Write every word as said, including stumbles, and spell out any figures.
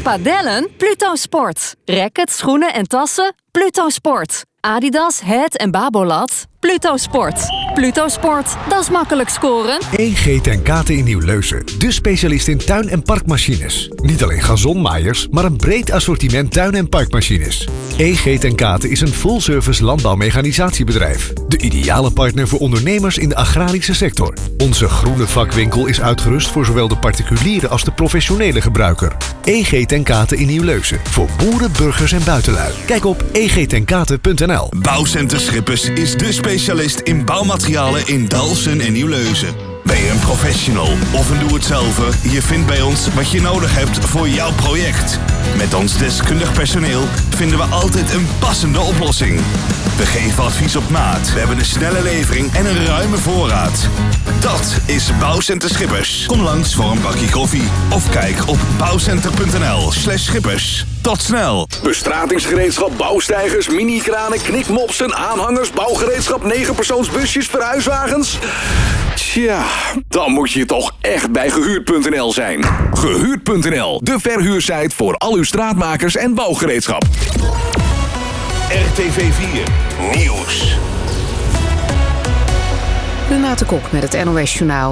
Padellen? Pluto Sport. Rackets, schoenen en tassen? Pluto Sport. Adidas, Het en Babolat? Pluto Sport. Pluto Sport, dat is makkelijk scoren. E G ten Kate in Nieuw-Leusen. De specialist in tuin- en parkmachines. Niet alleen gazonmaaiers, maar een breed assortiment tuin- en parkmachines. E G ten Kate is een full-service landbouwmechanisatiebedrijf. De ideale partner voor ondernemers in de agrarische sector. Onze groene vakwinkel is uitgerust voor zowel de particuliere als de professionele gebruiker. E G ten Kate in Nieuw-Leusen. Voor boeren, burgers en buitenlui. Kijk op e g ten kate punt n l. Bouwcenter Schippers is de specialist in bouwmaterialen in Dalfsen en Nieuw-Leusen. Ben je een professional of een doe-het-zelver? Je vindt bij ons wat je nodig hebt voor jouw project. Met ons deskundig personeel vinden we altijd een passende oplossing. We geven advies op maat. We hebben een snelle levering en een ruime voorraad. Dat is Bouwcenter Schippers. Kom langs voor een bakje koffie of kijk op bouwcenter punt n l slash schippers. Tot snel! Bestratingsgereedschap, bouwsteigers, mini-kranen, knikmopsen, aanhangers, bouwgereedschap, negenpersoonsbusjes, verhuiswagens. Tja, dan moet je toch echt bij gehuurd punt n l zijn. gehuurd punt n l, de verhuursite voor al uw straatmakers en bouwgereedschap. R T V vier Nieuws. Renate Kok met het N O S Journaal.